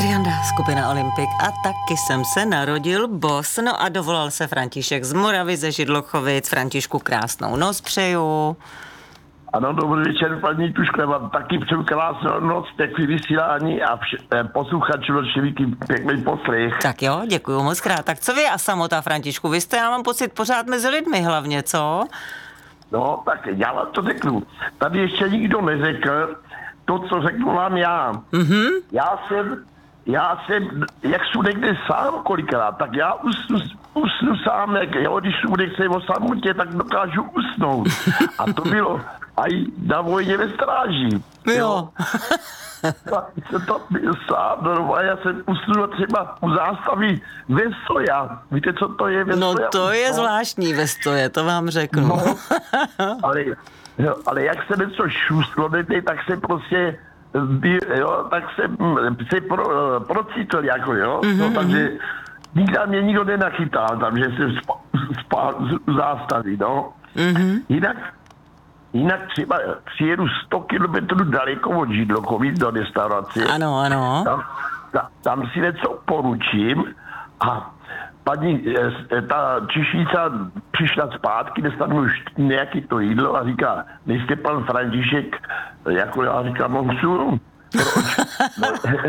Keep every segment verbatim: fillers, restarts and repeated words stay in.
Petr Janda, skupina Olympik a taky jsem se narodil bos. No a dovolal se František z Moravy, ze Židlochovic. Františku, krásnou noc přeju. Ano, dobrý večer, paní Tuško, vám taky přeju krásnou noc, pěkný vysílání a vš- posluchačům všelijaký pěkný poslech. Tak jo, děkuju moc krát. Tak co vy a samota, Františku? Vy jste, já mám pocit, pořád mezi lidmi hlavně, co? No, tak já vám to řeknu. Tady ještě nikdo neřekl to, co řeknu vám já. Mhm. Já jsem, já jsem, jak jsem někde sám kolikrát, tak já usnu, usnu sám, jak, jo, když jsem někde o samotě, tak dokážu usnout. A to bylo i na vojně ve stráži. Jo. Tak jsem to byl sám, no, a já jsem usnul třeba u zástavy Vestoja. Víte, co to je Vestoja? No to je zvláštní Vestoje, to vám řeknu. No, ale, jo, ale jak se něco šustlo, tak se prostě, jo, tak jsem se pro, procítl, jako jo, mm-hmm. no, takže nikdy mě nikdo nenachytal, takže jsem spal z zástavy, no. Mm-hmm. Jinak, jinak třeba přijedu sto kilometrů daleko od Židlochovic do restaurace. Ano, ano. Tam, ta, tam si něco poručím a paní, ta čišnice přišla zpátky, dostanu už nějaký to jídlo a říká, nejste pan František, jako já říkám, no jsou, proč? No,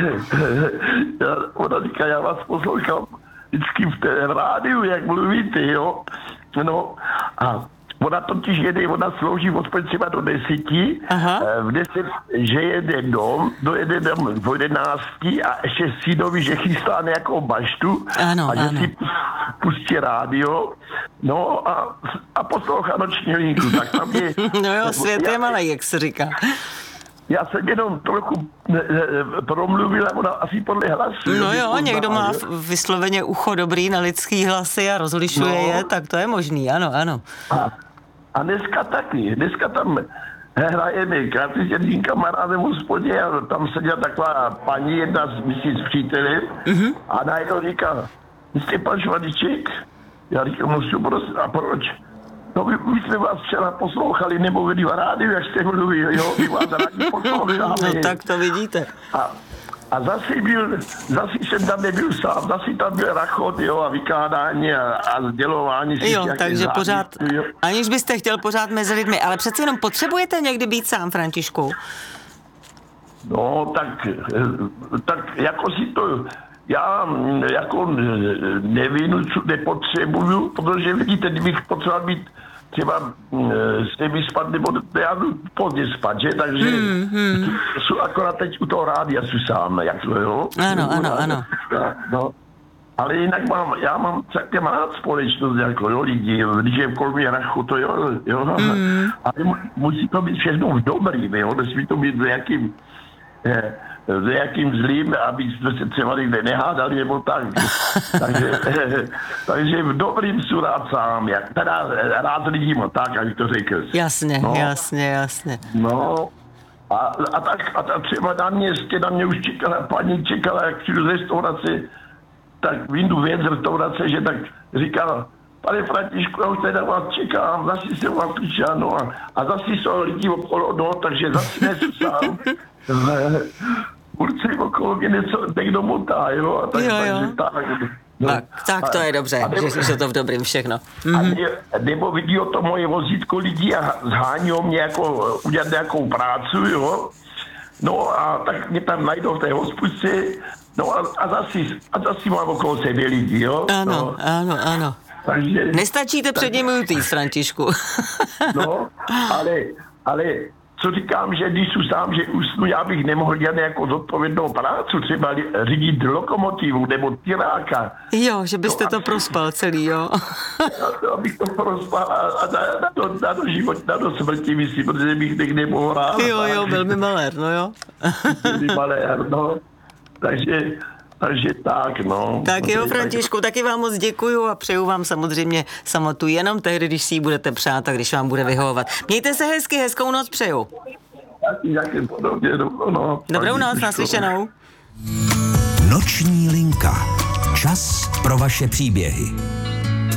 ona říká, já vás poslouchám vždycky v té rádiu, jak mluvíte, jo, no a ona totiž jede, ona slouží odpověď třeba do deseti, aha. V deset, že jede dom, dojede dom v jedenácti a ještě synovi, že chystá nějakou baštu ano, a že ano. si pustí rádio, no a, a poslouchá noční linku, tak tam je... No jo, svět je malej, jak se říká. Já jsem jenom trochu promluvil, ona asi podle hlasu. No jo, někdo má vysloveně ucho dobrý na lidský hlasy a rozlišuje no. je, tak to je možný, ano, ano. A, a dneska taky, dneska tam hrajeme krátce s jedním kamarádem v hospodě a tam seděla taková paní, jedna z, myslím, z přítelem mm-hmm. a najednou říká, jste pan Švadiček? Já říkám, musím prostě, a proč? No my, my jsme vás včera poslouchali, nebo vedli v rádiu, jak jste mluvili, jo, my vás rádi posloucháme. No tak to vidíte. A, a zase byl, zase jsem tam nebyl sám, zase tam byl rachot, jo, a vykládání a, a sdělování. Jo, takže pořád, jo. Aniž byste chtěl pořád mezi lidmi, ale přece jenom potřebujete někdy být sám, Františku? No, tak, tak jako si to... Já jako nevím, co nepotřebuju, protože vidíte, kdybych potřeboval být třeba se vyspat, nebo já jdu pozdě spát, že? Takže hmm, hmm. jsou akorát teď u toho rádia, jsou sám, jak to, jo? Ano, ano, ano. No. Ale jinak mám, já mám celkem rád společnost, jako jo, lidi, když je v kolmě rachu, to jo, jo. Hmm. Ale musí to být všechno dobrý, jo, nesmí to být v jakým... Eh, s jakým zlým, aby jsme se třeba někde nehádali, nebo tak. takže, takže v dobrým jsou rád sám, jak teda rád lidím, tak, abych to řekl. Jasně, no. jasně, jasně. No, a, a tak a, a třeba na městě, na mě už čekala, paní čekala, jak přijdu z restaurace, tak vyjdu věc z restaurace, že tak říkala, pane Františku, já už tady na vás čekám, zase jsem vám přišel, no a, a zase jsou lidi okolo, no, takže zase nejsem sám. Určitě okolo mě něco někdo motá, jo? A tak, jo, jo. Takže tak, no. tak, tak to je dobře, a nebo, že je to v dobrým všechno. Mm-hmm. A ne, nebo vidí o to moje vozítko lidí a zhání o mě jako udělat nějakou práci, jo? No a tak mě tam najdou v té hospůdce, no a, a zase a zase mám okolo sebe lidi, jo? Ano, no. ano, ano. Takže, nestačíte tak, před nimi utíct, Františku. No, ale, ale co říkám, že když jsem sám, že usnu, já bych nemohl dělat nějakou zodpovědnou práci, třeba řídit lokomotivu nebo tyráka. Jo, že byste no, to prospal celý, jo. Já bych to prospal a, a na, na, to, na to život, na to smrti, myslím, protože bych někde nemohl hrát. Jo, jo, byl mi malér, no jo. Byl mi malér, no. Takže... Takže tak, no. Tak jo, Františku, taky vám moc děkuju a přeju vám samozřejmě samotu jenom tehdy, když si ji budete přát a když vám bude vyhovovat. Mějte se hezky, hezkou noc přeju. Taky podobně, dobrou noc. Dobrou noc, naslyšenou. Noční linka. Čas pro vaše příběhy.